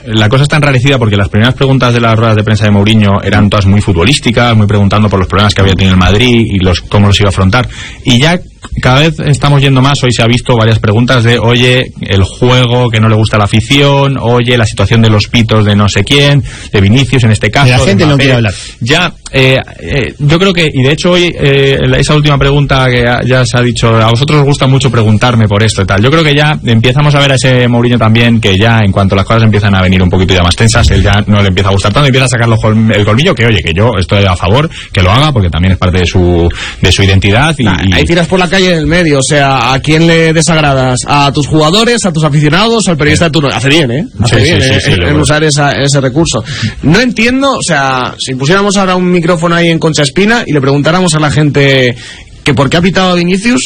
la cosa está enrarecida porque las primeras preguntas de las ruedas de prensa de Mourinho eran todas muy futbolísticas, muy preguntando por los problemas que había tenido el Madrid y cómo los iba a afrontar. Y ya cada vez estamos yendo más. Hoy se ha visto varias preguntas de, oye, el juego que no le gusta a la afición, oye, la situación de los pitos de no sé quién, de Vinicius en este caso. La gente no quiere hablar. Ya, yo creo que, y de hecho hoy, esa última pregunta que ya se ha dicho, a vosotros os gusta mucho preguntarme por esto y tal. Yo creo que ya empezamos a ver a ese Mourinho también, que ya en cuanto las cosas empiezan a venir un poquito ya más tensas, él ya no le empieza a gustar tanto, empieza a sacar el colmillo, que oye, que yo estoy a favor, que lo haga, porque también es parte de su identidad. Ahí tiras por la calle del medio, o sea, ¿a quién le desagradas? ¿A tus jugadores, a tus aficionados, al periodista de turno? Hace bien, en usar ese recurso. No entiendo, o sea, si pusiéramos ahora un micrófono ahí en Concha Espina y le preguntáramos a la gente que por qué ha pitado a Vinicius,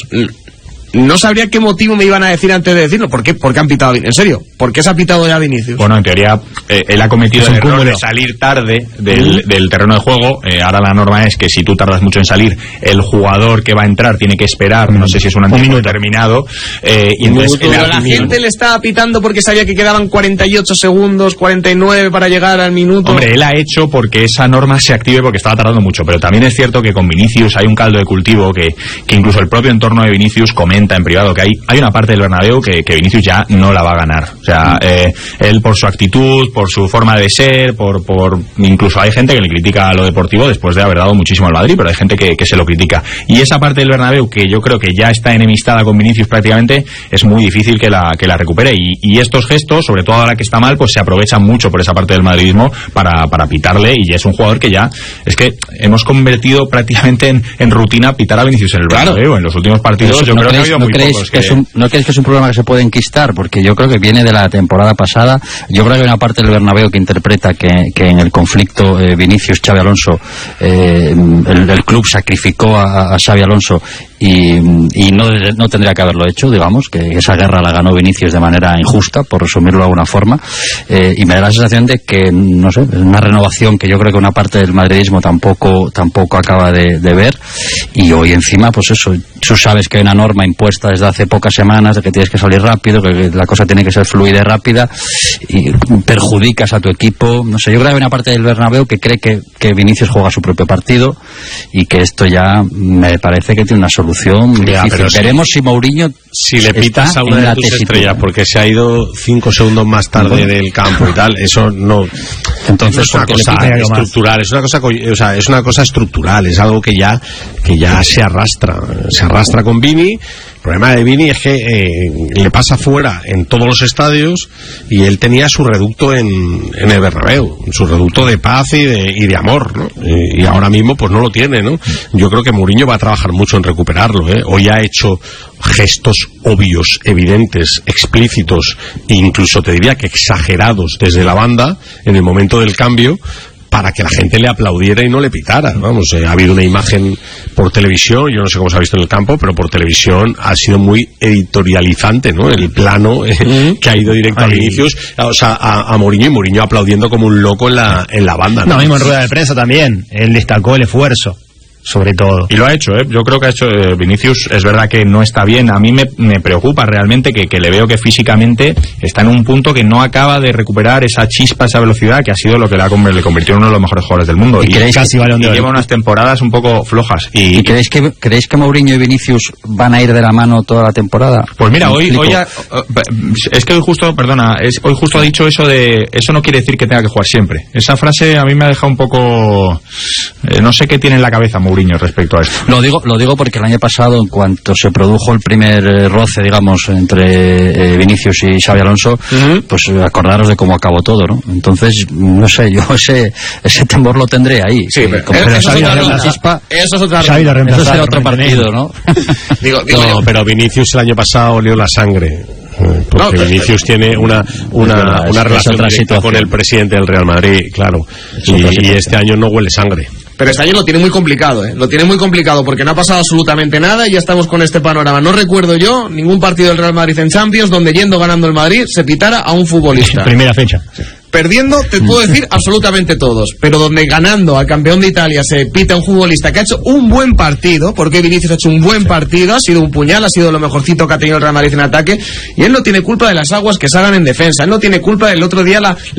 no sabría qué motivo me iban a decir antes de decirlo. ¿Por qué han pitado? En serio, ¿por qué se ha pitado ya Vinicius? Bueno, en teoría, él ha cometido el error de salir tarde del terreno de juego. Ahora la norma es que si tú tardas mucho en salir, el jugador que va a entrar tiene que esperar, no sé si es un tiempo determinado. Y entonces, pero la gente le estaba pitando porque sabía que quedaban 48 segundos, 49 para llegar al minuto. Hombre, él ha hecho porque esa norma se active porque estaba tardando mucho, pero también es cierto que con Vinicius hay un caldo de cultivo que incluso el propio entorno de Vinicius comenta en privado que hay una parte del Bernabéu que Vinicius ya no la va a ganar. O sea, él por su actitud, por su forma de ser, incluso hay gente que le critica a lo deportivo después de haber dado muchísimo al Madrid, pero hay gente que se lo critica. Y esa parte del Bernabéu, que yo creo que ya está enemistada con Vinicius prácticamente, es muy difícil que la recupere. Y estos gestos, sobre todo ahora que está mal, pues se aprovechan mucho por esa parte del madridismo para pitarle, y ya es un jugador que ya, es que hemos convertido prácticamente en rutina pitar a Vinicius en el Bernabéu. En los últimos partidos yo creo que ha habido muy pocos ¿No crees que es un problema que se puede enquistar? Porque yo creo que viene de la temporada pasada. Yo creo que hay una parte del Bernabéu que interpreta que en el conflicto Vinicius-Xabi Alonso el club sacrificó a Xabi Alonso y no tendría que haberlo hecho, digamos, que esa guerra la ganó Vinicius de manera injusta, por resumirlo de alguna forma, y me da la sensación de que, no sé, es una renovación que yo creo que una parte del madridismo tampoco acaba de ver. Y hoy encima, pues eso, tú sabes que hay una norma impuesta desde hace pocas semanas de que tienes que salir rápido, que la cosa tiene que ser fluida y rápida, y perjudicas a tu equipo. No sé, yo creo que hay una parte del Bernabéu que cree que Vinicius juega su propio partido y que esto ya me parece que tiene una solución difícil. Veremos si Mourinho, si le pitas a una de tus estrellas porque se ha ido 5 segundos más tarde del campo y tal, eso no. Entonces, no es una cosa estructural, es una cosa estructural, es algo que ya se arrastra con Vini. El problema de Vini es que le pasa fuera en todos los estadios, y él tenía su reducto en el Bernabéu, su reducto de paz y de amor, ¿no? Y ahora mismo pues no lo tiene, ¿no? Yo creo que Mourinho va a trabajar mucho en recuperarlo, ¿eh? Hoy ha hecho gestos obvios, evidentes, explícitos, e incluso te diría que exagerados desde la banda en el momento del cambio, para que la gente le aplaudiera y no le pitara. Vamos, ha habido una imagen por televisión, yo no sé cómo se ha visto en el campo, pero por televisión ha sido muy editorializante, ¿no? El plano que ha ido directo a Vinicius, o sea, a Mourinho, y Mourinho aplaudiendo como un loco en la banda, ¿no? No, mismo en rueda de prensa también, él destacó el esfuerzo, sobre todo. Y lo ha hecho, yo creo que ha hecho Vinicius. Es verdad que no está bien. A mí me preocupa realmente que le veo que físicamente está en un punto que no acaba de recuperar esa chispa, esa velocidad que ha sido lo que le convirtió en uno de los mejores jugadores del mundo. Y lleva unas temporadas un poco flojas. ¿Y creéis que Mourinho y Vinicius van a ir de la mano toda la temporada? Pues mira, hoy es que hoy justo ha dicho eso de, eso no quiere decir que tenga que jugar siempre. Esa frase a mí me ha dejado un poco, no sé qué tiene en la cabeza Mourinho respecto a esto. Lo digo porque el año pasado, en cuanto se produjo el primer roce, digamos, entre Vinicius y Xabi Alonso, pues acordaros de cómo acabó todo, ¿no? Entonces, no sé, yo ese temor lo tendré ahí. Sí, pero eso es otra eso será otro partido, ¿no? Pero Vinicius el año pasado olió la sangre. Porque Vinicius tiene una relación directa con el presidente del Real Madrid, claro, y este año no huele sangre. Pero este año lo tiene muy complicado, lo tiene muy complicado, porque no ha pasado absolutamente nada y ya estamos con este panorama. No recuerdo yo ningún partido del Real Madrid en Champions donde, yendo ganando el Madrid, se pitara a un futbolista. Primera fecha. Perdiendo, te puedo decir absolutamente todos, pero donde ganando al campeón de Italia se pita a un futbolista que ha hecho un buen partido, porque Vinicius ha hecho un buen partido, ha sido un puñal, ha sido lo mejorcito que ha tenido el Real Madrid en ataque, y él no tiene culpa de las aguas que salgan en defensa, él no tiene culpa del otro día la